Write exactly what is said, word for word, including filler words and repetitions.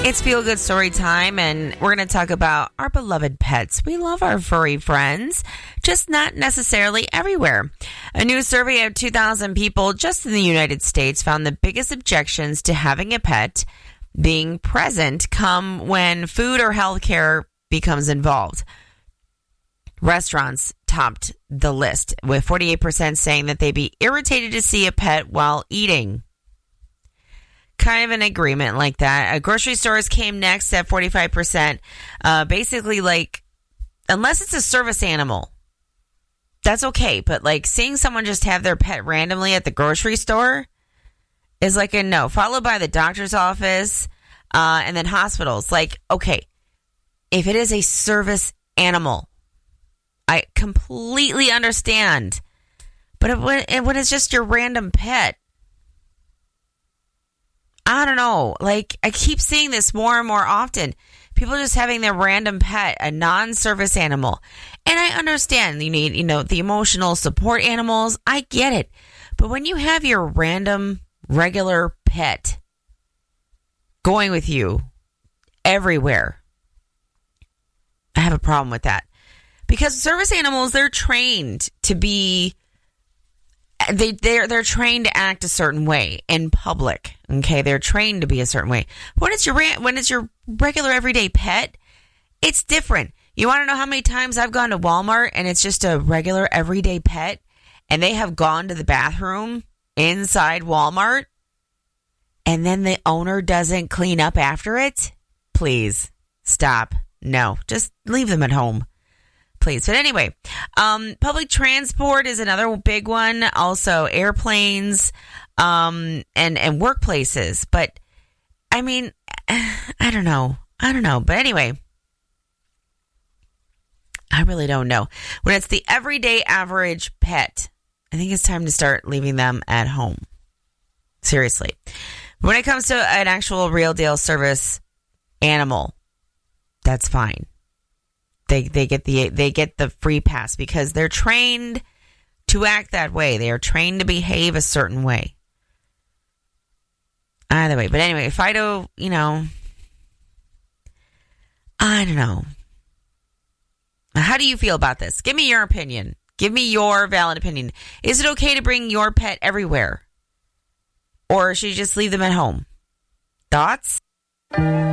It's Feel Good Story Time, and we're going to talk about our beloved pets. We love our furry friends, just not necessarily everywhere. A new survey of two thousand people just in the United States found the biggest objections to having a pet being present come when food or healthcare becomes involved. Restaurants topped the list, with forty-eight percent saying that they'd be irritated to see a pet while eating. Kind of an agreement like that. Uh, grocery stores came next at forty-five percent. Uh, basically, like, unless it's a service animal, that's okay. But, like, seeing someone just have their pet randomly at the grocery store is like a no. Followed by the doctor's office uh, and then hospitals. Like, okay, if it is a service animal, I completely understand. But when, when it's just your random pet, I don't know. Like, I keep seeing this more and more often. People just having their random pet, a non-service animal. And I understand you need, you know, the emotional support animals. I get it. But when you have your random, regular pet going with you everywhere, I have a problem with that. Because service animals, they're trained to be... They they're they're trained to act a certain way in public. Okay, they're trained to be a certain way. When it's your when it's your regular everyday pet, it's different. You want to know how many times I've gone to Walmart and it's just a regular everyday pet, and they have gone to the bathroom inside Walmart, and then the owner doesn't clean up after it? Please stop. No, just leave them at home. Please. But anyway, um, public transport is another big one. Also, airplanes um, and, and workplaces. But, I mean, I don't know. I don't know. But anyway, I really don't know. When it's the everyday average pet, I think it's time to start leaving them at home. Seriously. When it comes to an actual real deal service animal, that's fine. They they get the they get the free pass because they're trained to act that way. They are trained to behave a certain way. Either way, but anyway, Fido, you know, I don't know. How do you feel about this? Give me your opinion. Give me your valid opinion. Is it okay to bring your pet everywhere, or should you just leave them at home? Thoughts?